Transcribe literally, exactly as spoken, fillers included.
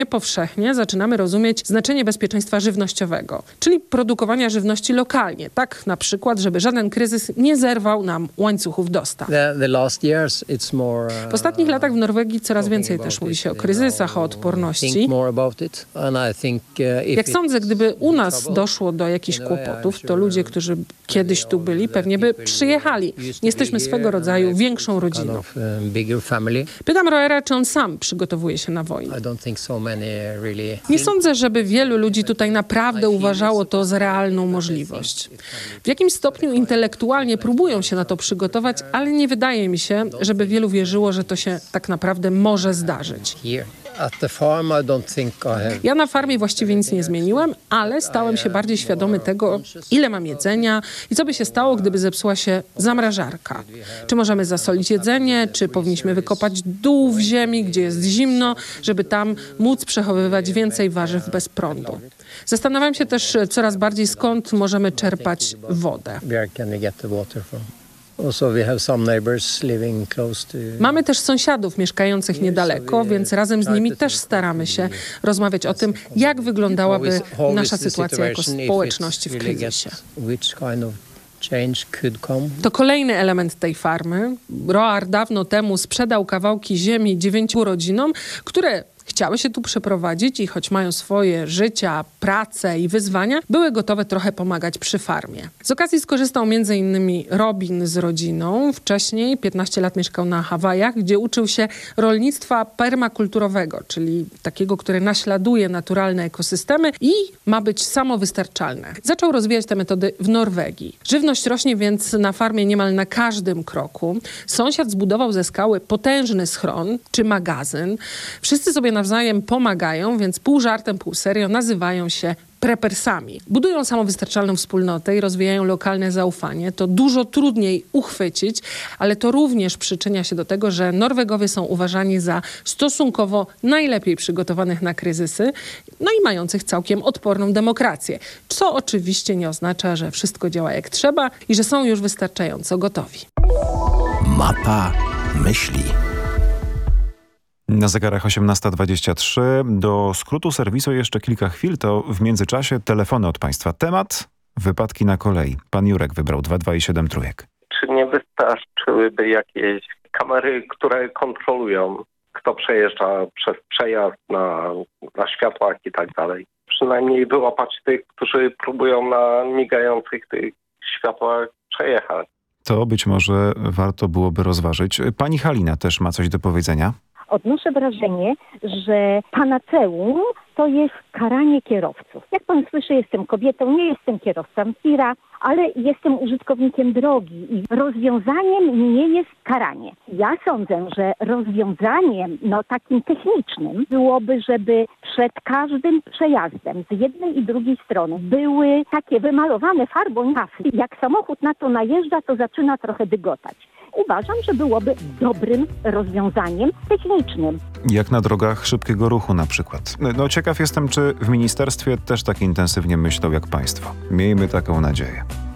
Powszechnie zaczynamy rozumieć znaczenie bezpieczeństwa żywnościowego, czyli produkowania żywności lokalnie, tak na przykład, żeby żaden kryzys nie zerwał nam łańcuchów dostaw. W ostatnich latach w Norwegii coraz więcej też mówi się o kryzysach, o odporności. Jak sądzę, gdyby u nas doszło do jakichś kłopotów, to ludzie, którzy kiedyś tu byli, pewnie by przyjechali. Jesteśmy swego rodzaju większą rodziną. Pytam Roera, czy on sam przygotowuje się na wojnę. Nie sądzę, żeby wielu ludzi tutaj naprawdę uważało to za realną możliwość. W jakimś stopniu intelektualnie próbują się na to przygotować, ale nie wydaje mi się, żeby wielu wierzyło, że to się tak naprawdę może zdarzyć. Ja na farmie właściwie nic nie zmieniłem, ale stałem się bardziej świadomy tego, ile mam jedzenia i co by się stało, gdyby zepsuła się zamrażarka. Czy możemy zasolić jedzenie, czy powinniśmy wykopać dół w ziemi, gdzie jest zimno, żeby tam móc przechowywać więcej warzyw bez prądu. Zastanawiam się też coraz bardziej, skąd możemy czerpać wodę. Mamy też sąsiadów mieszkających niedaleko, więc razem z nimi też staramy się rozmawiać o tym, jak wyglądałaby nasza sytuacja jako społeczności w kryzysie. To kolejny element tej farmy. Roar dawno temu sprzedał kawałki ziemi dziewięciu rodzinom, które chciały się tu przeprowadzić i choć mają swoje życia, pracę i wyzwania, były gotowe trochę pomagać przy farmie. Z okazji skorzystał między innymi Robin z rodziną. Wcześniej piętnaście lat mieszkał na Hawajach, gdzie uczył się rolnictwa permakulturowego, czyli takiego, które naśladuje naturalne ekosystemy i ma być samowystarczalne. Zaczął rozwijać te metody w Norwegii. Żywność rośnie więc na farmie niemal na każdym kroku. Sąsiad zbudował ze skały potężny schron czy magazyn. Wszyscy sobie nawzajem pomagają, więc pół żartem, pół serio nazywają się prepersami. Budują samowystarczalną wspólnotę i rozwijają lokalne zaufanie. To dużo trudniej uchwycić, ale to również przyczynia się do tego, że Norwegowie są uważani za stosunkowo najlepiej przygotowanych na kryzysy, no i mających całkiem odporną demokrację. Co oczywiście nie oznacza, że wszystko działa jak trzeba i że są już wystarczająco gotowi. Mapa myśli. Na zegarach osiemnasta dwadzieścia trzy. Do skrótu serwisu jeszcze kilka chwil, to w międzyczasie telefony od Państwa. Temat: wypadki na kolei. Pan Jurek wybrał dwa dwa i siedem trójek. Czy nie wystarczyłyby jakieś kamery, które kontrolują, kto przejeżdża przez przejazd na, na światłach i tak dalej? Przynajmniej wyłapać tych, którzy próbują na migających tych światłach przejechać. To być może warto byłoby rozważyć. Pani Halina też ma coś do powiedzenia. Odnoszę wrażenie, że panaceum to jest karanie kierowców. Jak pan słyszy, jestem kobietą, nie jestem kierowcą tira, ale jestem użytkownikiem drogi i rozwiązaniem nie jest karanie. Ja sądzę, że rozwiązaniem, no takim technicznym byłoby, żeby przed każdym przejazdem z jednej i drugiej strony były takie wymalowane farbą pasy. Jak samochód na to najeżdża, to zaczyna trochę dygotać. Uważam, że byłoby dobrym rozwiązaniem technicznym. Jak na drogach szybkiego ruchu na przykład. No ciekaw jestem, czy w ministerstwie też tak intensywnie myślą jak państwo. Miejmy taką nadzieję.